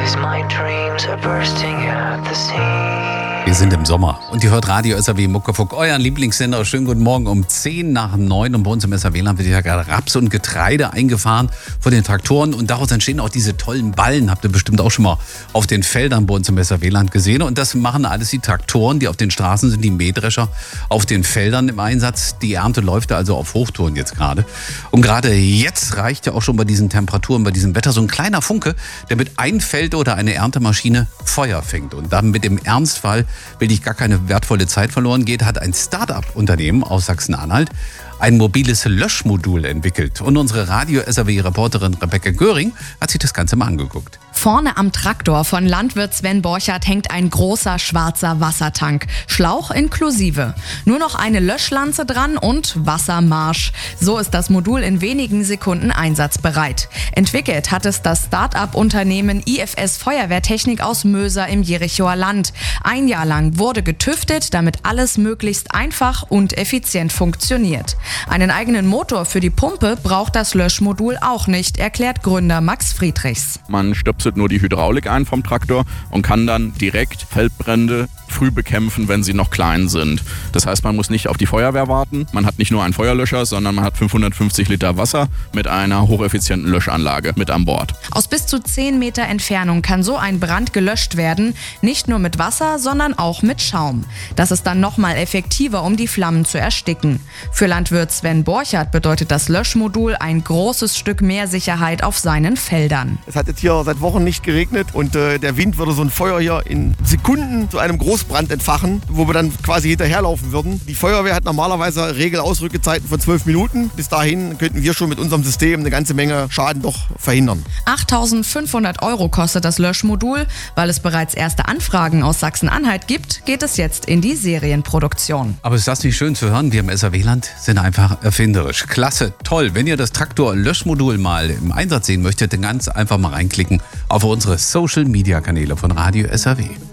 days my dreams are bursting at the seams. Wir sind im Sommer und ihr hört Radio SAW Muckefuck, euren Lieblingssender. Schönen guten Morgen um 10:10. Und bei uns im SAW wird ja gerade Raps und Getreide eingefahren von den Traktoren. Und daraus entstehen auch diese tollen Ballen. Habt ihr bestimmt auch schon mal auf den Feldern bei uns im SAW gesehen. Und das machen alles die Traktoren, die auf den Straßen sind, die Mähdrescher auf den Feldern im Einsatz. Die Ernte läuft also auf Hochtouren jetzt gerade. Und gerade jetzt reicht ja auch schon bei diesen Temperaturen, bei diesem Wetter so ein kleiner Funke, der mit einem Feld oder einer Erntemaschine Feuer fängt. Und dann mit dem Ernstfall, wirklich gar keine wertvolle Zeit verloren geht, hat ein Start-up-Unternehmen aus Sachsen-Anhalt ein mobiles Löschmodul entwickelt. Und unsere Radio-SAW-Reporterin Rebecca Göring hat sich das Ganze mal angeguckt. Vorne am Traktor von Landwirt Sven Borchert hängt ein großer schwarzer Wassertank, Schlauch inklusive. Nur noch eine Löschlanze dran und Wassermarsch. So ist das Modul in wenigen Sekunden einsatzbereit. Entwickelt hat es das Start-up-Unternehmen IFS Feuerwehrtechnik aus Möser im Jerichoer Land. Ein Jahr lang wurde getüftet, damit alles möglichst einfach und effizient funktioniert. Einen eigenen Motor für die Pumpe braucht das Löschmodul auch nicht, erklärt Gründer Max Friedrichs. Man stöpselt nur die Hydraulik ein vom Traktor und kann dann direkt Feldbrände früh bekämpfen, wenn sie noch klein sind. Das heißt, man muss nicht auf die Feuerwehr warten. Man hat nicht nur einen Feuerlöscher, sondern man hat 550 Liter Wasser mit einer hocheffizienten Löschanlage mit an Bord. Aus bis zu 10 Meter Entfernung kann so ein Brand gelöscht werden. Nicht nur mit Wasser, sondern auch mit Schaum. Das ist dann nochmal effektiver, um die Flammen zu ersticken. Für Landwirt Sven Borchert bedeutet das Löschmodul ein großes Stück mehr Sicherheit auf seinen Feldern. Es hat jetzt hier seit Wochen nicht geregnet und der Wind würde so ein Feuer hier in Sekunden zu einem Großbrand entfachen, wo wir dann quasi hinterherlaufen würden. Die Feuerwehr hat normalerweise Regelausrückezeiten von 12 Minuten. Bis dahin könnten wir schon mit unserem System eine ganze Menge Schaden doch verhindern. 8.500 € kostet das Löschmodul. Weil es bereits erste Anfragen aus Sachsen-Anhalt gibt, geht es jetzt in die Serienproduktion. Aber ist das nicht schön zu hören? Wir im SAW-Land sind einfach erfinderisch. Klasse, toll. Wenn ihr das Traktor-Löschmodul mal im Einsatz sehen möchtet, dann ganz einfach mal reinklicken auf unsere Social-Media-Kanäle von Radio SAW.